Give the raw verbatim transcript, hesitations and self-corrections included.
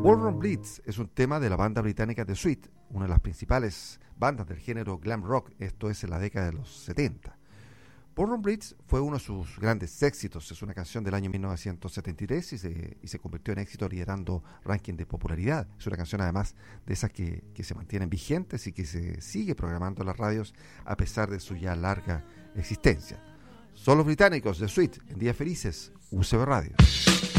War on Blitz es un tema de la banda británica The Sweet, una de las principales bandas del género glam rock, esto es en la década de los setenta. War on Blitz fue uno de sus grandes éxitos, es una canción del año mil novecientos setenta y tres y se, y se convirtió en éxito liderando ranking de popularidad. Es una canción además de esas que, que se mantienen vigentes y que se sigue programando en las radios a pesar de su ya larga existencia. Son los británicos The Sweet en Días Felices, U C B Radio.